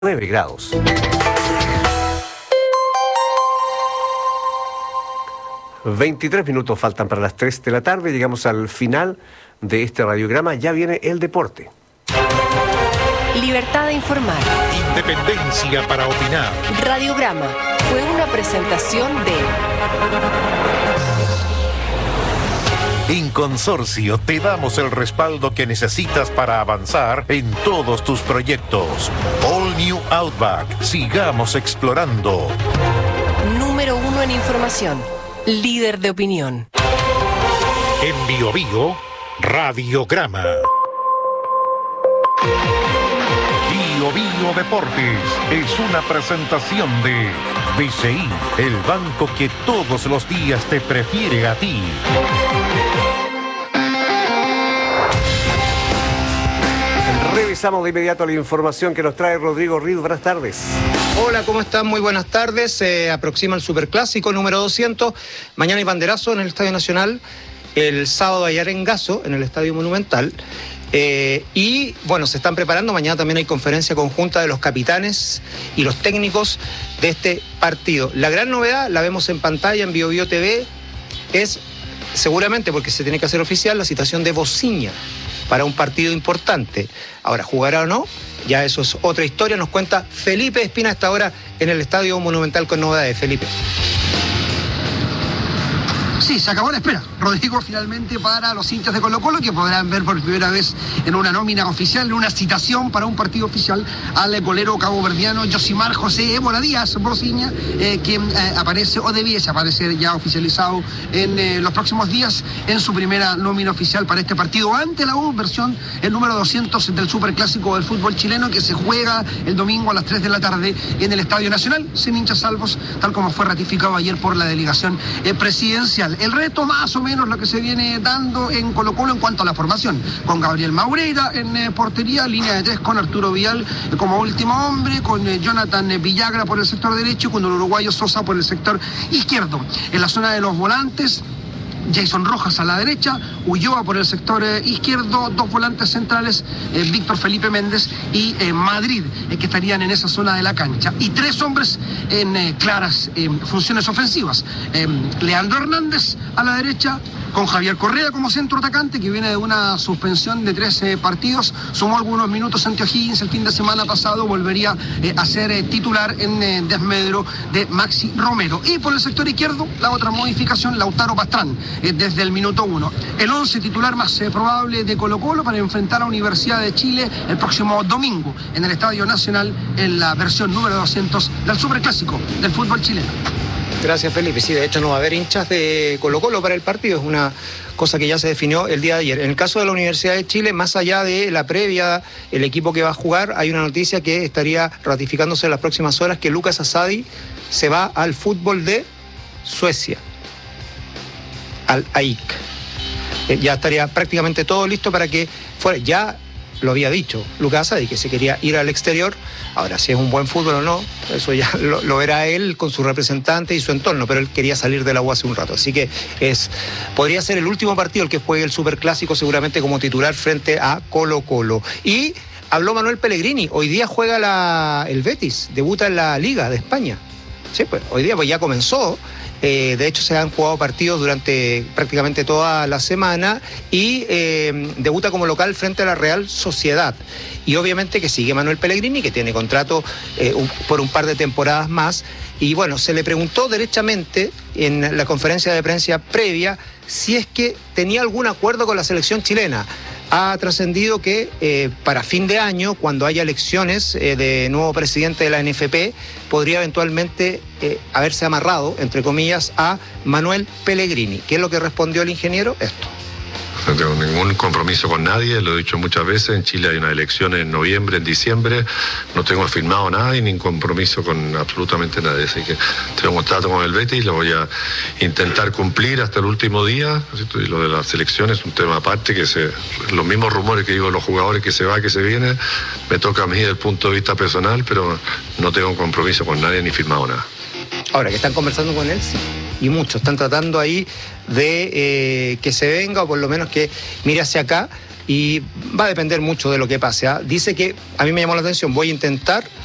9 grados. ...23 minutos faltan para las 3 de la tarde... ...llegamos al final de este radiograma... ...ya viene el deporte. Libertad de informar. Independencia para opinar. Radiograma fue una presentación de... En Consorcio te damos el respaldo que necesitas para avanzar en todos tus proyectos. All New Outback. Sigamos explorando. Número 1 en información. Líder de opinión. En Bio Bio, Radiograma. Bio Bio Deportes es una presentación de BCI, el banco que todos los días te prefiere a ti. Revisamos de inmediato la información que nos trae Rodrigo Riz. Buenas tardes. Hola, ¿cómo están? Muy buenas tardes. Se aproxima el Superclásico número 200. Mañana hay banderazo en el Estadio Nacional. El sábado hay arengazo en el Estadio Monumental. Y bueno, se están preparando. Mañana también hay conferencia conjunta de los capitanes y los técnicos de este partido. La gran novedad, la vemos en pantalla en Bio Bio TV, es seguramente, porque se tiene que hacer oficial, la citación de Bociña para un partido importante. Ahora, ¿jugará o no? Ya eso es otra historia. Nos cuenta Felipe Espina a esta hora en el Estadio Monumental con novedades. Felipe. Sí, se acabó la espera, Rodrigo, finalmente para los hinchas de Colo-Colo, que podrán ver por primera vez en una nómina oficial, en una citación para un partido oficial, al golero caboverdiano Yosimar José Ébola Díaz Bociña, quien aparece o debiese aparecer ya oficializado en los próximos días en su primera nómina oficial para este partido ante la U, versión el número 200 del Superclásico del fútbol chileno, que se juega el domingo a las 3 de la tarde en el Estadio Nacional, sin hinchas salvos, tal como fue ratificado ayer por la delegación presidencial. El reto más o menos lo que se viene dando en Colo-Colo en cuanto a la formación, con Gabriel Maureira en portería, línea de 3 con Arturo Vidal como último hombre, con Jonathan Villagra por el sector derecho y con el uruguayo Sosa por el sector izquierdo. En la zona de los volantes, Jason Rojas a la derecha, Ulloa por el sector izquierdo, dos volantes centrales, Víctor Felipe Méndez y Madrid, que estarían en esa zona de la cancha. Y tres hombres en claras funciones ofensivas. Leandro Hernández a la derecha, con Javier Correa como centro atacante, que viene de una suspensión de 13 partidos, sumó algunos minutos ante O'Higgins el fin de semana pasado, volvería a ser titular en desmedro de Maxi Romero. Y por el sector izquierdo, la otra modificación, Lautaro Pastrán, desde el minuto 1. El 11 titular más probable de Colo-Colo para enfrentar a Universidad de Chile el próximo domingo en el Estadio Nacional en la versión número 200 del Superclásico del fútbol chileno. Gracias, Felipe. Sí, de hecho no va a haber hinchas de Colo-Colo para el partido, es una cosa que ya se definió el día de ayer. En el caso de la Universidad de Chile, más allá de la previa, el equipo que va a jugar, hay una noticia que estaría ratificándose en las próximas horas, que Lucas Asadi se va al fútbol de Suecia, al AIK. Ya estaría prácticamente todo listo para que fuera. Ya lo había dicho Lucas Asadi, que se quería ir al exterior. Ahora, si es un buen fútbol o no, eso ya lo verá él con su representante y su entorno, pero él quería salir de la U hace un rato. Así que podría ser el último partido el que juegue el Superclásico, seguramente como titular frente a Colo-Colo. Y habló Manuel Pellegrini, hoy día juega el Betis, debuta en la Liga de España. Sí, pues hoy día pues ya comenzó. De hecho, se han jugado partidos durante prácticamente toda la semana y debuta como local frente a la Real Sociedad. Y obviamente que sigue Manuel Pellegrini, que tiene contrato por un par de temporadas más. Y bueno, se le preguntó derechamente en la conferencia de prensa previa si es que tenía algún acuerdo con la selección chilena. Ha trascendido que para fin de año, cuando haya elecciones de nuevo presidente de la NFP, podría eventualmente haberse amarrado, entre comillas, a Manuel Pellegrini. ¿Qué es lo que respondió el ingeniero? Esto. No tengo ningún compromiso con nadie, lo he dicho muchas veces. En Chile hay unas elecciones en noviembre, en diciembre. No tengo firmado nada y ni compromiso con absolutamente nadie. Así que tengo un trato con el Betis, lo voy a intentar cumplir hasta el último día. Y lo de las elecciones es un tema aparte, los mismos rumores que digo los jugadores, que se va, que se viene, me toca a mí desde el punto de vista personal, pero no tengo un compromiso con nadie ni firmado nada. Ahora, que están conversando con él, sí. Y muchos están tratando ahí de que se venga, o por lo menos que mire hacia acá, y va a depender mucho de lo que pase. Dice que, a mí me llamó la atención, voy a intentar